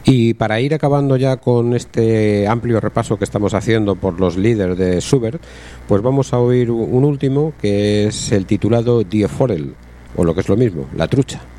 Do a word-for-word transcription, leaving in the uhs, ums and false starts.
Y para ir acabando ya con este amplio repaso que estamos haciendo por los líderes de Schubert, pues vamos a oír un último que es el titulado Die Forel, o lo que es lo mismo, La Trucha.